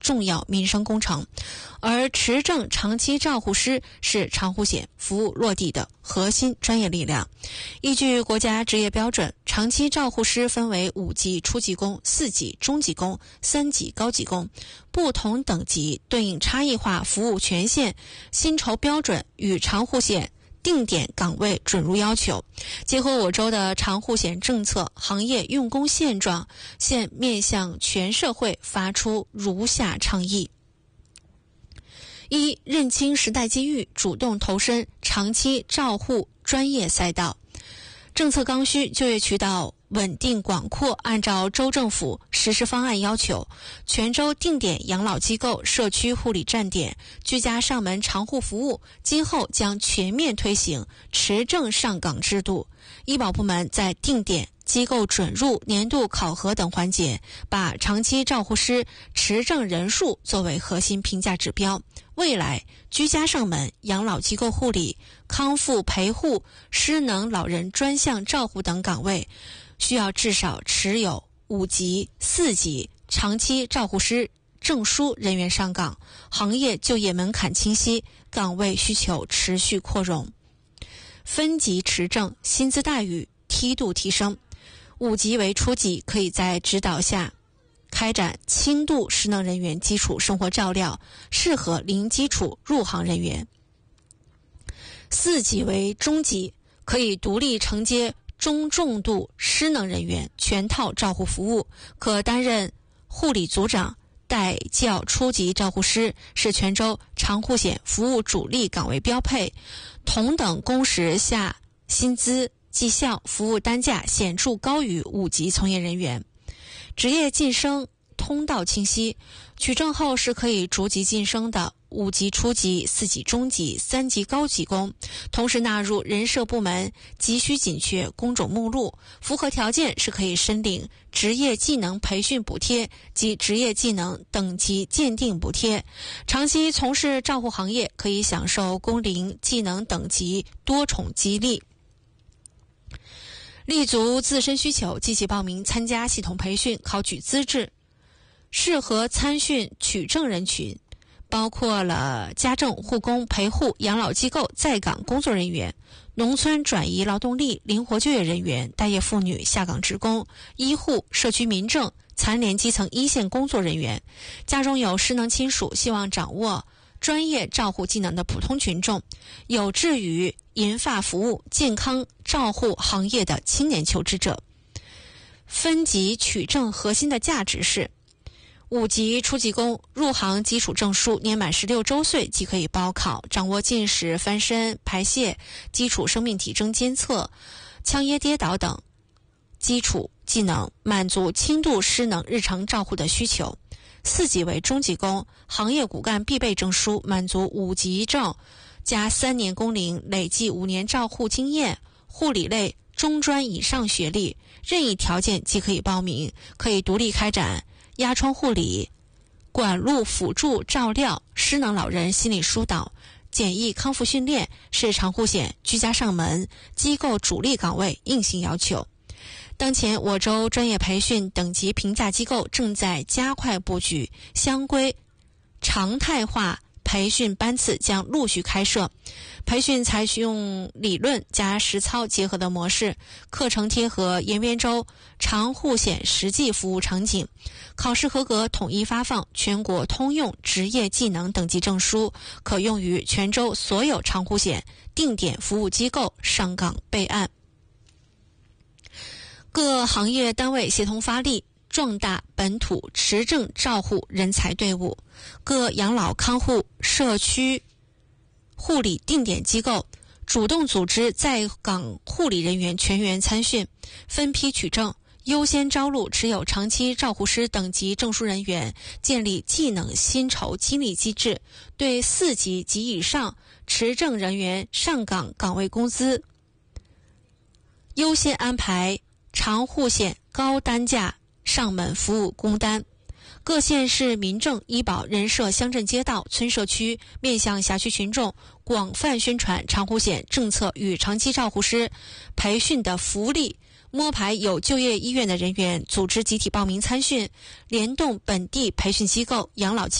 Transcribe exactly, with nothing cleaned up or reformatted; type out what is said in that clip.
重要民生工程，而持证长期照护师是长护险服务落地的核心专业力量。依据国家职业标准，长期照护师分为五级初级工、四级中级工、三级高级工，不同等级对应差异化服务权限、薪酬标准与长护险定点岗位准入要求，结合我州的长护险政策、行业用工现状，现面向全社会发出如下倡议：一、认清时代机遇，主动投身长期照护专业赛道。政策刚需，就业渠道稳定广阔，按照州政府实施方案要求，全州定点养老机构、社区护理站点、居家上门长护服务今后将全面推行持证上岗制度。医保部门在定点、机构准入、年度考核等环节，把长期照护师持证人数作为核心评价指标。未来，居家上门、养老机构护理、康复陪护、失能老人专项照护等岗位，需要至少持有五级、四级长期照护师证书人员上岗，行业就业门槛清晰，岗位需求持续扩容。分级持证，薪资待遇梯度提升。五级为初级，可以在指导下开展轻度失能人员基础生活照料，适合零基础入行人员。四级为中级，可以独立承接中重度失能人员全套照护服务，可担任护理组长、带教初级照护师，是全州长护险服务主力岗位标配。同等工时下，薪资、绩效、服务单价显著高于五级从业人员。职业晋升通道清晰，取证后是可以逐级晋升的五级初级、四级中级、三级高级工，同时纳入人社部门急需紧缺工种目录，符合条件是可以申领职业技能培训补贴及职业技能等级鉴定补贴。长期从事照护行业可以享受工龄、技能等级多重激励。立足自身需求，积极报名参加系统培训，考取资质。适合参训取证人群包括了家政、护工、陪护、养老机构在岗工作人员、农村转移劳动力灵活就业人员、待业妇女、下岗职工、医护、社区民政、残联基层一线工作人员，家中有失能亲属希望掌握专业照护技能的普通群众，有志于银发服务、健康照护行业的青年求职者。分级取证核心的价值是：五级初级工入行基础证书，年满十六周岁即可以报考，掌握进食、翻身、排泄、基础生命体征监测、枪椰跌倒等基础技能，满足轻度失能日常照护的需求。四级为中级工，行业骨干必备证书，满足五级证加三年工龄，累计五年照护经验，护理类中专以上学历，任意条件即可以报名，可以独立开展压疮护理、管路辅助照料、失能老人心理疏导、简易康复训练，是长护险居家上门机构主力岗位硬性要求。当前我州专业培训等级评价机构正在加快布局，相规常态化培训班次将陆续开设。培训采用理论加实操结合的模式，课程贴合延边州长护险实际服务场景，考试合格统一发放全国通用职业技能等级证书，可用于全州所有长护险定点服务机构上岗备案。各行业单位协同发力，壮大本土持证照护人才队伍。各养老看护、社区护理定点机构主动组织在岗护理人员全员参训，分批取证，优先招录持有长期照护师等级证书人员，建立技能薪酬激励机制，对四级及以上持证人员上岗岗位工资优先安排长护险高单价上门服务工单。各县市民政、医保、人社、乡镇街道、村社区面向辖区群众广泛宣传长护险政策与长期照护师培训的福利，摸排有就业意愿的人员组织集体报名参训，联动本地培训机构、养老